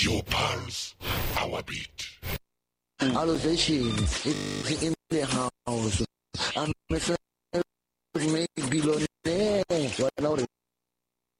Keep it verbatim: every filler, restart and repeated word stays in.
Your pulse, our beat. Elevation in the house. I'm a make below